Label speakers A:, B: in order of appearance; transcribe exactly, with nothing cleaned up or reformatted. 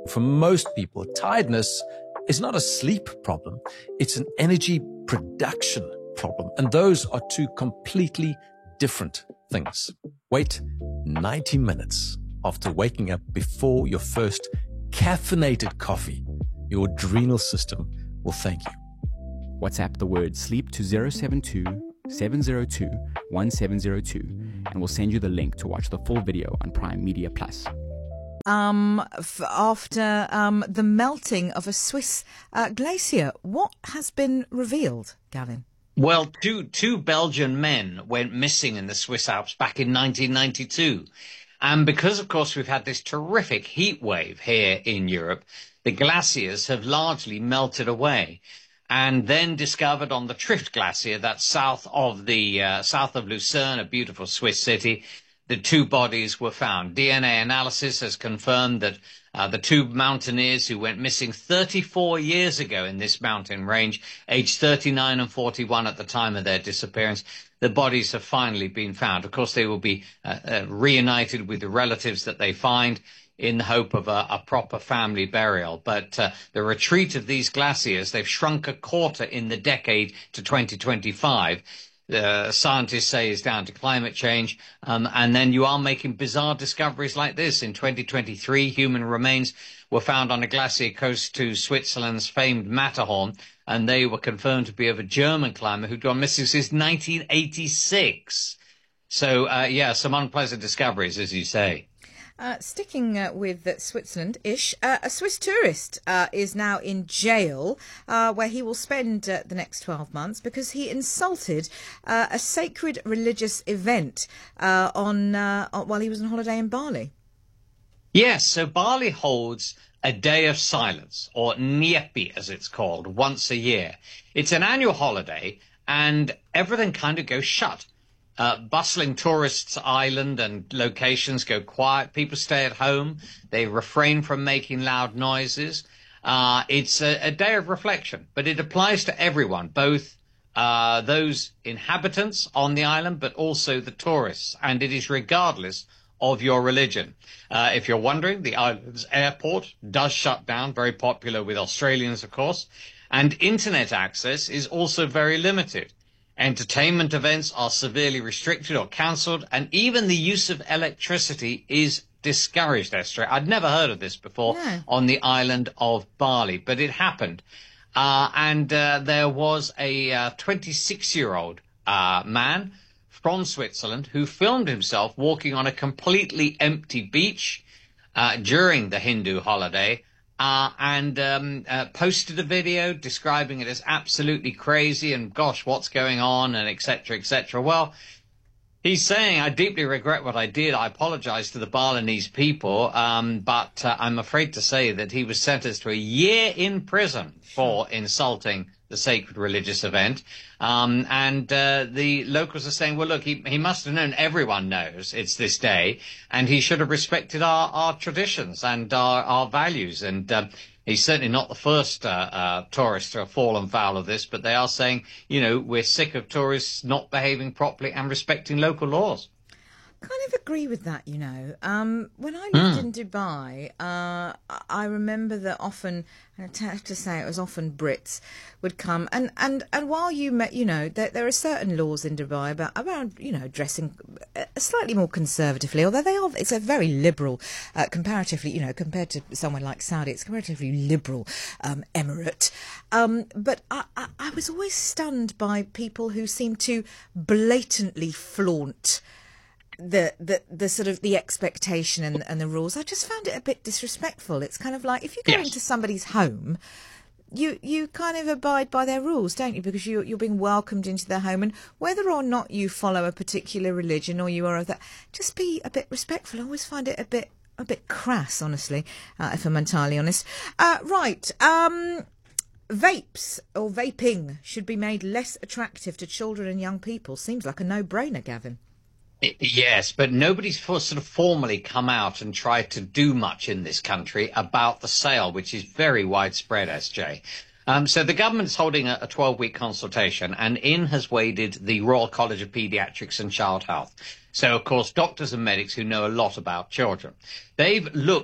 A: For most people, tiredness is not a sleep problem. It's an energy production problem. And those are two completely different things. Wait ninety minutes after waking up before your first caffeinated coffee. Your adrenal system will thank you.
B: WhatsApp the word sleep to zero seven two, seven zero two, one seven zero two and we'll send you the link to watch the full video on Prime Media Plus.
C: Um, f- after um, the melting of a Swiss uh, glacier, what has been revealed, Gavin?
D: Well, two two Belgian men went missing in the Swiss Alps back in nineteen ninety-two. And because, of course, we've had this terrific heat wave here in Europe, the glaciers have largely melted away. And then discovered on the Trift Glacier, that's south of the uh, south of Lucerne, a beautiful Swiss city, the two bodies were found. D N A analysis has confirmed that uh, the two mountaineers who went missing thirty-four years ago in this mountain range, aged thirty-nine and forty-one at the time of their disappearance, the bodies have finally been found. Of course, they will be uh, uh, reunited with the relatives that they find in the hope of a, a proper family burial. But uh, the retreat of these glaciers, they've shrunk a quarter in the decade to twenty twenty-five. Uh, scientists say is down to climate change. Um, and then you are making bizarre discoveries like this. In twenty twenty-three, human remains were found on a glacier close to Switzerland's famed Matterhorn, and they were confirmed to be of a German climber who'd gone missing since nineteen eighty-six. So, uh, yeah, some unpleasant discoveries, as you say.
C: Uh, sticking uh, with uh, Switzerland-ish, uh, a Swiss tourist uh, is now in jail uh, where he will spend uh, the next twelve months because he insulted uh, a sacred religious event uh, on uh, while he was on holiday in Bali.
D: Yes, so Bali holds a day of silence, or Nyepi as it's called, once a year. It's an annual holiday and everything kind of goes shut. Uh, bustling tourists island and locations go quiet. People stay at home. They refrain from making loud noises. Uh, it's a, a day of reflection, but it applies to everyone, both uh, those inhabitants on the island, but also the tourists. And it is regardless of your religion. Uh, if you're wondering, the island's airport does shut down, very popular with Australians, of course. And internet access is also very limited. Entertainment events are severely restricted or cancelled, and even the use of electricity is discouraged, Esther. I'd never heard of this before
C: No.
D: on the island of Bali, but it happened. Uh, and uh, there was a uh, twenty-six-year-old uh, man from Switzerland who filmed himself walking on a completely empty beach uh, during the Hindu holiday. Uh, and um, uh, posted a video describing it as absolutely crazy and, gosh, what's going on, and et cetera, et cetera. Well, he's saying, I deeply regret what I did. I apologize to the Balinese people, um, but uh, I'm afraid to say that he was sentenced to a year in prison for insulting the sacred religious event. Um, and uh, the locals are saying, well, look, he, he must have known, everyone knows it's this day, and he should have respected our, our traditions and our, our values. And uh, he's certainly not the first uh, uh, tourist to have fallen foul of this, but they are saying, you know, we're sick of tourists not behaving properly and respecting local laws.
C: Kind of agree with that, you know. Um, when I lived
D: Mm.
C: in Dubai, uh, I remember that often, and I have to say it was often Brits would come, and, and, and while you met, you know, there, there are certain laws in Dubai about around, you know, dressing slightly more conservatively, although they are, it's a very liberal, uh, comparatively, you know, compared to somewhere like Saudi, it's a comparatively liberal um, emirate. Um, but I, I, I was always stunned by people who seem to blatantly flaunt the the the sort of the expectation and, and the rules. I just found it a bit disrespectful. It's kind of like if you go
D: Yes.
C: into somebody's home, you you kind of abide by their rules, don't you? Because you you're being welcomed into their home, and whether or not you follow a particular religion or you are of that, just be a bit respectful. I always find it a bit a bit crass, honestly, uh, if I'm entirely honest. Uh, right. Um, vapes or vaping should be made less attractive to children and young people. Seems like a no-brainer, Gavin.
D: Yes, but nobody's for, sort of formally come out and tried to do much in this country about the sale, which is very widespread, S J. Um, so the government's holding a twelve-week consultation, and in has waded the Royal College of Paediatrics and Child Health. So, of course, doctors and medics who know a lot about children. They've looked